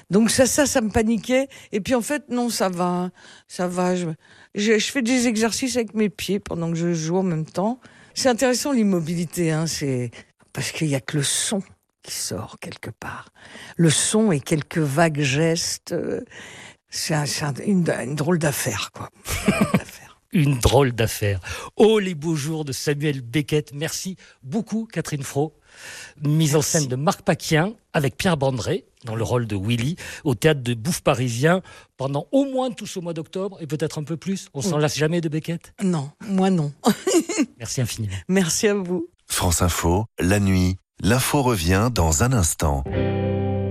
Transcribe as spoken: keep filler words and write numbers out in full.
Donc ça, ça, ça me paniquait. Et puis en fait, non, ça va, ça va. Je, je, je fais des exercices avec mes pieds pendant que je joue en même temps. C'est intéressant l'immobilité, hein, c'est parce qu'il y a que le son qui sort quelque part. Le son et quelques vagues gestes. euh, C'est, un, c'est un, une, une drôle d'affaire, quoi. Une drôle d'affaire. Oh, les beaux jours de Samuel Beckett. Merci beaucoup, Catherine Fro. Mise Merci. En scène de Marc Paquien avec Pierre Bandré dans le rôle de Willy au théâtre de Bouffe Parisien pendant au moins tout ce mois d'octobre et peut-être un peu plus. On s'en lasse jamais de Beckett ? Non, moi non. Merci infiniment. Merci à vous. France Info, la nuit, l'info revient dans un instant.